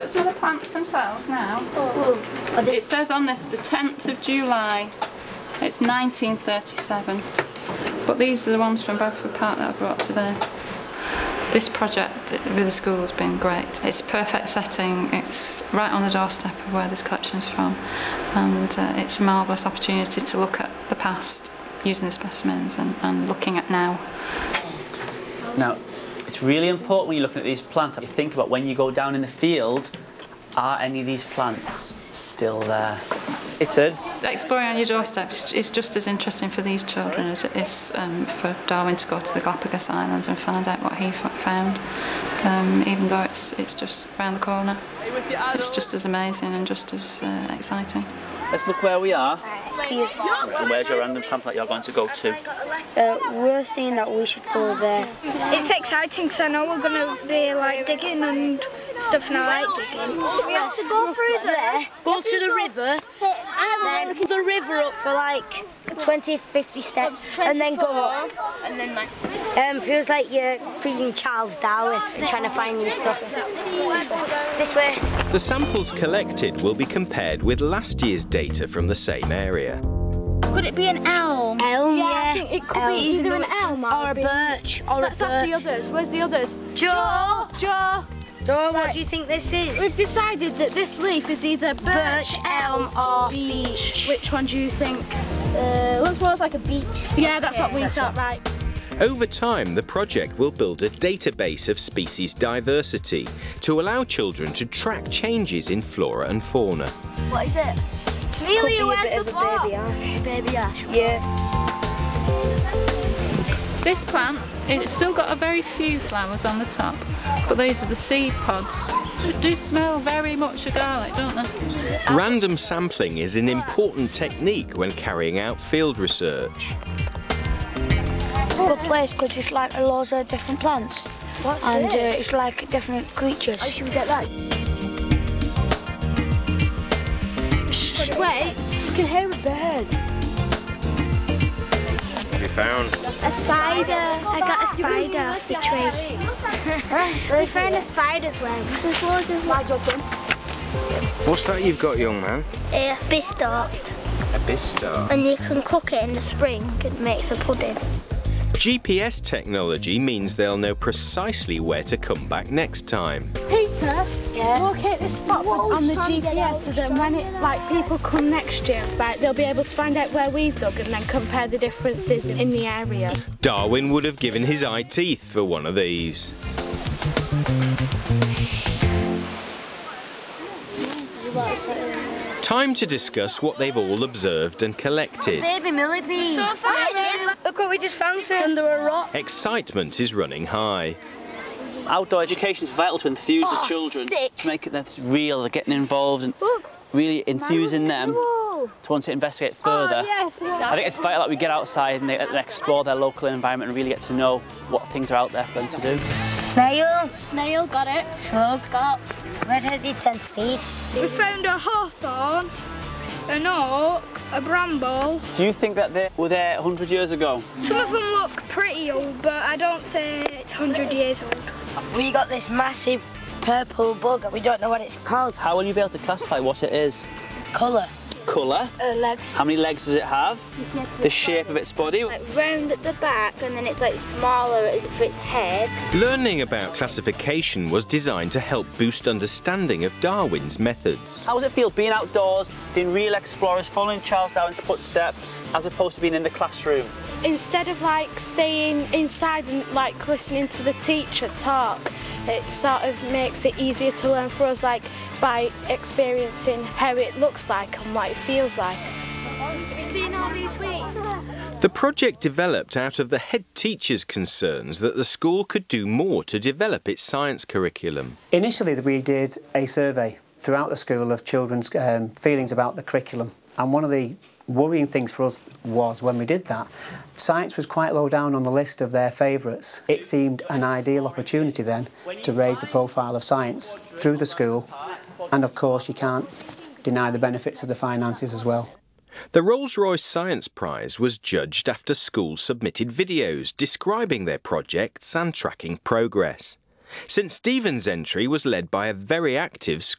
So the plants themselves now. It says on this the 10th of July. It's 1937. But these are the ones from Bedford Park that I brought today. This project with the school has been great. It's a perfect setting. It's right on the doorstep of where this collection is from, and it's a marvellous opportunity to look at the past using the specimens and looking at now. Now, it's really important when you're looking at these plants that you think about when you go down in the field, are any of these plants still there? It's it. Exploring on your doorstep is just as interesting for these children as it is for Darwin to go to the Galapagos Islands and find out what he found, even though it's just round the corner. It's just as amazing and just as exciting. Let's look where we are. And where's your random sample that you're going to go to? We're saying that we should go there. It's exciting because I know we're going to be like digging and stuff, and I like digging. We have to go through there, go to the river, then pull the river up for like 20, 50 steps, and then go up. And then like... feels like you're reading Charles Darwin and trying to find new stuff. This way. The samples collected will be compared with last year's data from the same area. Could it be an elm? Elm, yeah. I think it could be either an elm or a birch. That's the others. Where's the others? Joe! Joe! Joe, what do you think this is? We've decided that this leaf is either birch, elm or beech. Which one do you think? Looks more like a beech. Yeah, that's what we thought, right. Over time, the project will build a database of species diversity to allow children to track changes in flora and fauna. What is it? Amelia, where's the ball? Baby ash. Baby ash. Yeah. This plant, it's still got a very few flowers on the top, but these are the seed pods. They do smell very much of garlic, don't they? Random sampling is an important technique when carrying out field research. Good place because it's like loads of different plants. And it's like different creatures. Oh, should we get that? Wait, you can hear a bird. What have you found? A spider. I got a spider off the tree. We found a spider's web. There's loads of them. What's that you've got, young man? A bistort. A bistar. And you can cook it in the spring. It makes a pudding. GPS technology means they'll know precisely where to come back next time. Peter, locate this spot on the GPS so that when people come next year, right, they'll be able to find out where we've dug and then compare the differences in the area. Darwin would have given his eye teeth for one of these. Time to discuss what they've all observed and collected. Baby millipede. So far, look what we just found under a rock. Excitement is running high. Outdoor education is vital to enthuse the children, to make it real, getting involved and really enthusing them to want to investigate further. I think it's vital that we get outside and they explore their local environment and really get to know what things are out there for them to do. Snail. Snail, got it. Slug. Got. Red-headed centipede. We found a hawthorn, an oak, a bramble. Do you think that they were there 100 years ago? Some of them look pretty old, but I don't say it's 100 years old. We got this massive purple bug. We don't know what it's called. How will you be able to classify what it is? Colour. Colour? Legs. How many legs does it have? The shape of its body? Like round at the back, and then it's like smaller for its head. Learning about classification was designed to help boost understanding of Darwin's methods. How does it feel being outdoors, being real explorers, following Charles Darwin's footsteps, as opposed to being in the classroom? Instead of staying inside and listening to the teacher talk, it sort of makes it easier to learn for us by experiencing how it looks like and what it feels like. Have you seen all these leaves? The project developed out of the head teacher's concerns that the school could do more to develop its science curriculum. Initially we did a survey throughout the school of children's feelings about the curriculum, and one of the worrying things for us was when we did that, science was quite low down on the list of their favourites. It seemed an ideal opportunity then to raise the profile of science through the school, and of course you can't deny the benefits of the finances as well. The Rolls-Royce Science Prize was judged after schools submitted videos describing their projects and tracking progress. St Stephen's entry was led by a very active school